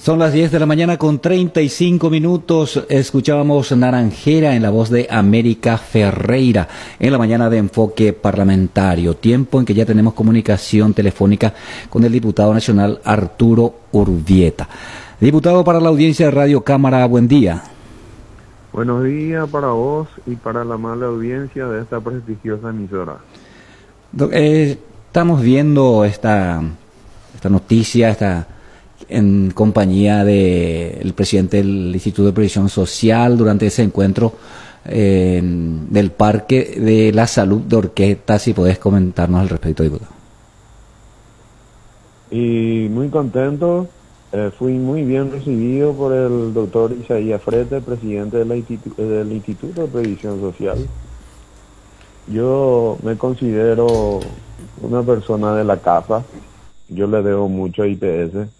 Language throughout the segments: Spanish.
Son las 10 de la mañana con 35 minutos. Escuchábamos Naranjera en la voz de América Ferreira en la mañana de Enfoque Parlamentario. Tiempo en que ya tenemos comunicación telefónica con el diputado nacional Arturo Urbieta. Diputado, para la audiencia de Radio Cámara, buen día. Buenos días para vos y para la amable audiencia de esta prestigiosa emisora. Estamos viendo esta noticia, en compañía del presidente del Instituto de Previsión Social durante ese encuentro del Parque de la Salud de Orqueta. Si podés comentarnos al respecto, diputado. Y muy contento, fui muy bien recibido por el doctor Isaías Frete, presidente del Instituto de Previsión Social. Yo me considero una persona de la casa, yo le debo mucho a IPS.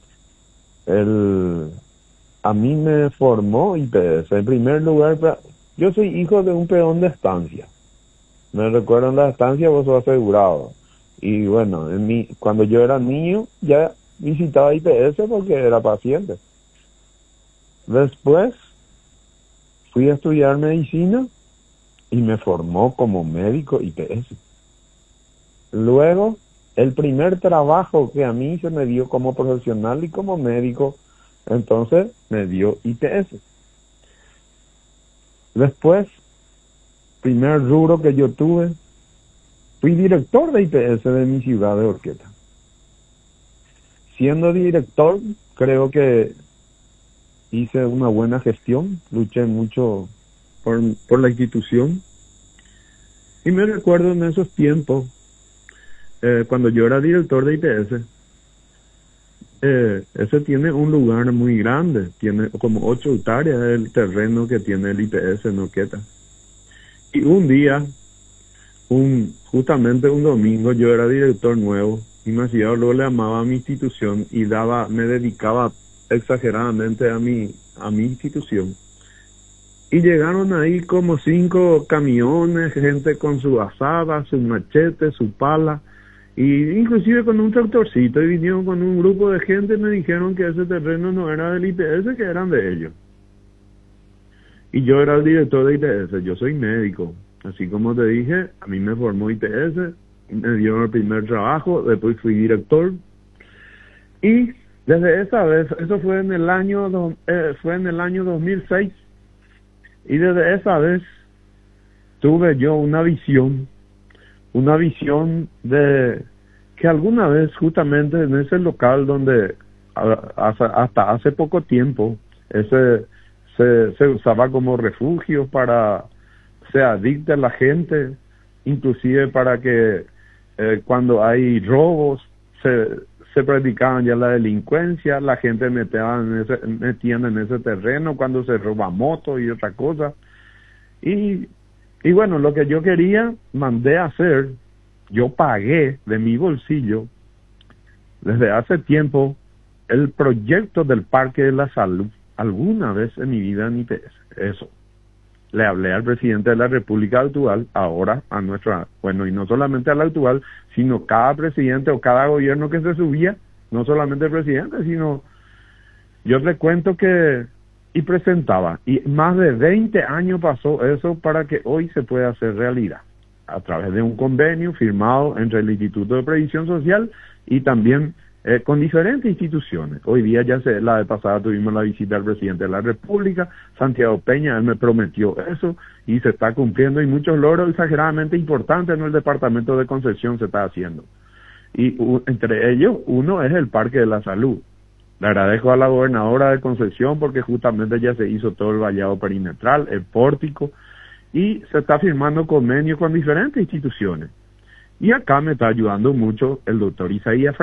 A mí me formó IPS. En primer lugar, yo soy hijo de un peón de estancia. Me recuerdo en la estancia, vos sos asegurado. Y bueno, cuando yo era niño ya visitaba IPS porque era paciente. Después fui a estudiar medicina y me formó como médico IPS. Luego, el primer trabajo que a mí se me dio como profesional y como médico, entonces me dio IPS. Después, primer rubro que yo tuve, fui director de IPS de mi ciudad de Orqueta. Siendo director, creo que hice una buena gestión, luché mucho por la institución. Y me recuerdo en esos tiempos, cuando yo era director de IPS, ese tiene un lugar muy grande, tiene como 8 hectáreas el terreno que tiene el IPS en Orqueta. Y un día, justamente un domingo, yo era director nuevo y luego le amaba a mi institución y me dedicaba exageradamente a mi institución. Y llegaron ahí como 5 camiones, gente con su azada, su machete, su pala, y inclusive con un tractorcito, y vinieron con un grupo de gente y me dijeron que ese terreno no era del IPS, que eran de ellos. Y yo era el director de IPS, yo soy médico, así como te dije, a mí me formó IPS, me dieron el primer trabajo, después fui director, y desde esa vez, eso fue en el año 2006, y desde esa vez tuve yo una visión de que alguna vez justamente en ese local donde hasta hace poco tiempo se usaba como refugio para se adicte a la gente, inclusive para que cuando hay robos se practicaban ya la delincuencia, la gente metían en ese terreno cuando se roba motos y otra cosa. Y bueno, lo que yo quería, mandé a hacer, yo pagué de mi bolsillo, desde hace tiempo, el proyecto del Parque de la Salud, alguna vez en mi vida en IPS, eso. Le hablé al presidente de la República actual, ahora y no solamente al actual, sino cada presidente o cada gobierno que se subía, no solamente el presidente, sino yo le cuento y presentaba, y más de 20 años pasó eso para que hoy se pueda hacer realidad, a través de un convenio firmado entre el Instituto de Previsión Social y también con diferentes instituciones. Hoy día la vez pasada tuvimos la visita del presidente de la República, Santiago Peña, él me prometió eso, y se está cumpliendo, y muchos logros exageradamente importantes en el departamento de Concepción se está haciendo. Y entre ellos, uno es el Parque de la Salud. Le agradezco a la gobernadora de Concepción porque justamente ya se hizo todo el vallado perimetral, el pórtico, y se está firmando convenios con diferentes instituciones. Y acá me está ayudando mucho el doctor Isaías